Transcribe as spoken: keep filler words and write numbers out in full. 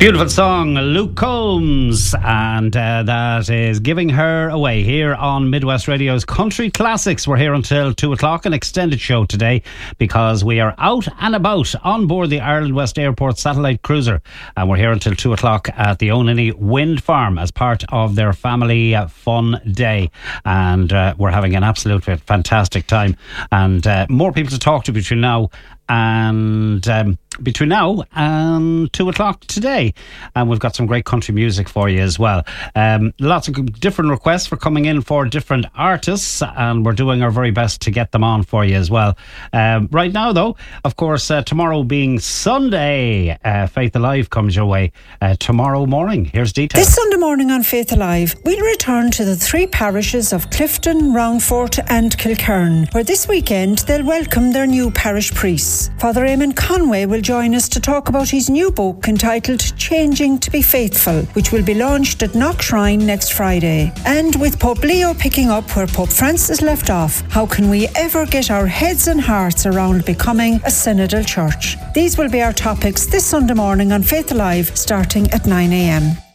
Beautiful song, Luke Combs, and uh, that is Giving Her Away here on Midwest Radio's Country Classics. We're here until two o'clock, an extended show today because we are out and about on board the Ireland West Airport satellite cruiser, and we're here until two o'clock at the Onany Wind Farm as part of their family uh, fun day, and uh, we're having an absolute fantastic time, and uh, more people to talk to between now and um, between now and two o'clock today, and we've got some great country music for you as well. Um, lots of different requests for coming in for different artists, and we're doing our very best to get them on for you as well. Um, right now though, of course, uh, tomorrow being Sunday, uh, Faith Alive comes your way uh, tomorrow morning. Here's details. This Sunday morning on Faith Alive, we'll return to the three parishes of Clifton, Roundfort and Kilkern, where this weekend they'll welcome their new parish priests. Father Eamon Conway will join us to talk about his new book entitled Changing to be Faithful, which will be launched at Knock Shrine next Friday. And with Pope Leo picking up where Pope Francis left off, how can we ever get our heads and hearts around becoming a synodal church? These will be our topics this Sunday morning on Faith Alive, starting at nine a.m.